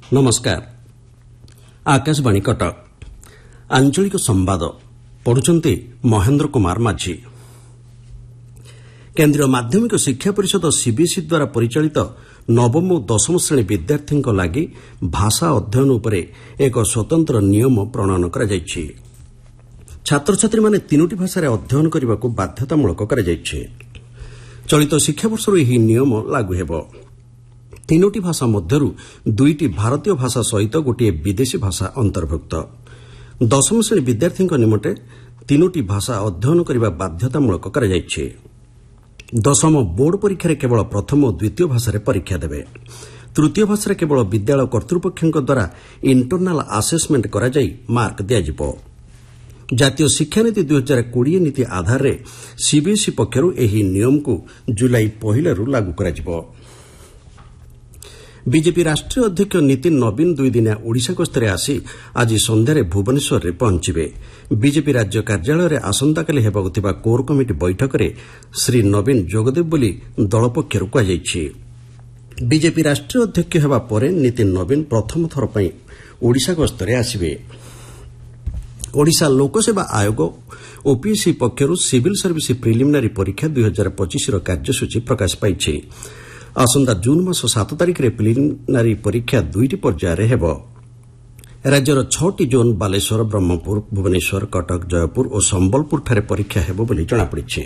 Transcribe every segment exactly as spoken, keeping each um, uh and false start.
नमस्कार आकाशवाणी कटक आंचलिक संवाद पढ़ुचंती महेन्द्र कुमार माझी। केन्द्रीय माध्यमिक शिक्षा परिषद सीबीएसई द्वारा परिचालित नवम और दशम श्रेणी विद्यार्थी लगी भाषा अध्ययन उपरे एक स्वतंत्र नियम प्रणयन करा जायछि। छात्र छात्री माने तीनोटी भाषा अध्ययन करने को बाध्यतामूलक करा जायछि। चलित शिक्षावर्षर यह नियम लागू हेबो। तीनोटी भाषा मध्यरु दुईटी भारतीय भाषा सहित गोटे विदेशी भाषा अंतर्भुक्त। दशम श्रेणी विद्यार्थी निमंते तीनोटी भाषा अध्ययन करने बाध्यतामूलक करा जायछि। दशम बोर्ड परीक्षा केवल प्रथम और द्वितीय भाषा परीक्षा देवे। तृतीय भाषा केवल विद्यालय कर्तृपक्ष द्वारा इंटरनाल आसेसमेंट करा जाई मार्क दियाजिबो। जातीय शिक्षानीति दुई हजार कोड़े नीति आधार में सीबीएसई पक्षर यह नियम को जुलाई पहलू लागू कराजिबो। बीजेपी राष्ट्रीय अध्यक्ष नितिन नवीन दुई दिनिया ओडिशा गस्तरे आसी आज संध्यारे भुवनेश्वर में पहुंचे। बीजेपी राज्य कार्यालय आसंताकाली हेबाकु थिबा कोर कमिटी बैठक में श्री नवीन जोगदेव बोली दल पक्षर कहुଯାଇଛି। बीजेपी राष्ट्रीय अध्यक्ष हेबा परे नितिन नवीन प्रथम थर पई ओडिशा गस्तरे आसिबे। ओडिशा लोकसेवा आयोग ओपीएससी पक्षर सिविल सर्विस प्रिलिमिनारी परीक्षा दुई हजार पच्चीस कार्यसूची प्रकाश पाई। आसंता जून मास सात तारिख में प्रिलिमिनारी परीक्षा दुईटी पर्यायर हेब। राज्यर छटी जोन बालेश्वर ब्रह्मपुर भुवनेश्वर कटक जयपुर और संबलपुर ठारे परीक्षा हेब बोली जଣାपड़ी।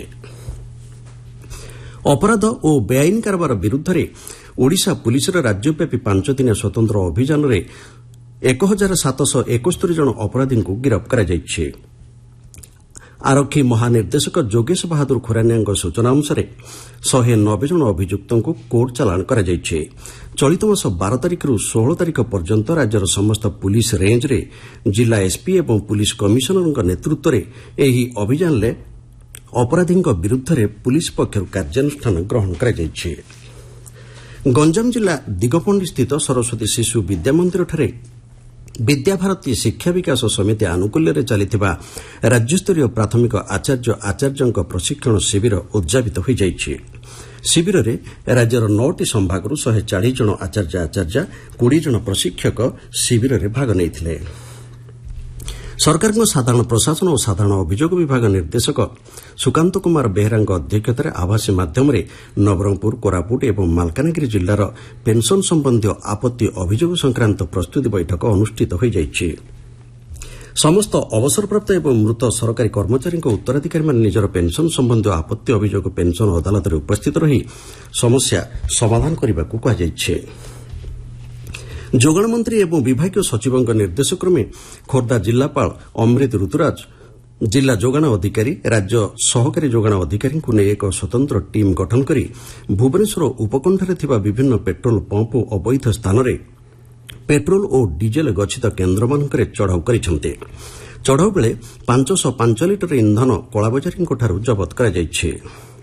अपराध और बेआईन कारबार विरुद्ध में ओडिशा पुलिसर राज्यव्यापी पांच दिन स्वतंत्र अभियान में एक हजार सातश एकस्तरी जन अपराधी को गिरफ्त कर। आरक्षी महानिर्देशक जोगेश बहादुर खुरानिया सूचना अनुसार शहे नबे जन अभियुक्त को कोर्ट चालाण कर। चलित मास बार तारिख रु षोह तारिख पर्यंत राज्यर समस्त पुलिस रेंज रे जिला एसपी और पुलिस कमिशनर नेतृत्व में यह अभियान में अपराधी विरुद्ध में पुलिस पक्षर कार्यानुष्ठान ग्रहण कर। गंजाम जिला दिगपंडी स्थित सरस्वती शिशु विद्या मंदिर ठारे विद्याभारती शिक्षा विकास समिति आनुकूल्य चलिथिबा राज्यस्तरीय प्राथमिक आचार्य आचार्यों प्रशिक्षण शिविर उद्यापित हो जाइछि। शिविर में राज्यर नौटी संभागरू शहे चालीस जन आचार्य आचार्य बीस जन प्रशिक्षक शिविर में भाग नहीं। सरकार साधारण प्रशासन और साधारण अभियोग विभाग निर्देशक सुकांत कुमार बेहरा अध्यक्षतार आभासी माध्यम नवरंगपुर कोरापुट और मालकानगिरी जिलार पेंशन संबंधी आपत्ति अभियोग संक्रांत प्रस्तुति बैठक अनुष्ठित हो जाइछि। समस्त अवसरप्राप्त और मृत सरकारी कर्मचारी उत्तराधिकारी निजर पेंशन संबंधी आपत्ति अभियोग पेंशन अदालत में उपस्थित रही समस्या समाधान करने को कहुଯାଇଛି। जोगाण मंत्री एवं विभागीय सचिव निर्देशक्रमे खोर्धा जिलापाल अमृत ऋतुराज जिला जोगाण अधिकारी राज्य सहकारी जोगाण अधिकारी को नहीं एक स्वतंत्र टीम गठन कर भुवनेश्वर उपकंठरे थिबा विभिन्न पेट्रोल पंप और अवैध स्थान में पेट्रोल और डीजेल गच्छित केन्द्र मानकरे चढ़ाऊ करिसेंते। चढ़ाऊ बेले पांच सौ पांच लिटर इंधन कलाबजारी जबत करा जायछि।